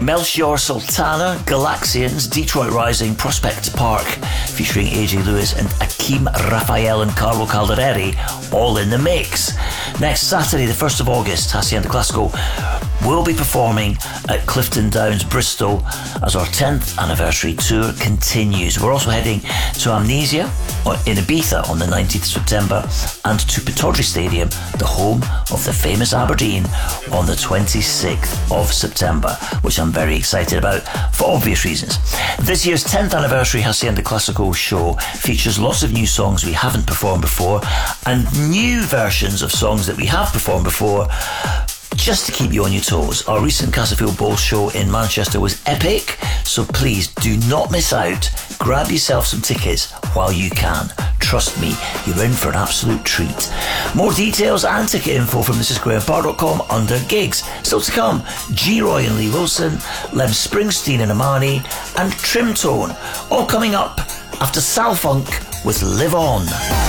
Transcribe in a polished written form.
Melchior Sultana, Galaxians, Detroit Rising, Prospect Park, featuring AJ Lewis and Akeem Raphael and Carlo Caldereri, all in the mix. Next Saturday, the 1st of August, Hacienda Classico will be performing at Clifton Downs, Bristol, as our 10th anniversary tour continues. We're also heading to Amnesia in Ibiza on the 19th of September and to Pittodrie Stadium, the home of the famous Aberdeen, on the 26th of September, which I'm very excited about for obvious reasons. This year's 10th anniversary Hacienda Classico show features lots of new songs we haven't performed before and new versions of songs that we have performed before, just to keep you on your toes. Our recent Castlefield Bowl show in Manchester was epic, so please do not miss out. Grab yourself some tickets while you can. Trust me, you're in for an absolute treat. More details and ticket info from thisisgrahampark.com under gigs. Still to come, G-Roy and Lee Wilson, Lem Springsteen and Amani, and Trimtone, all coming up after Sal Funk with Live On.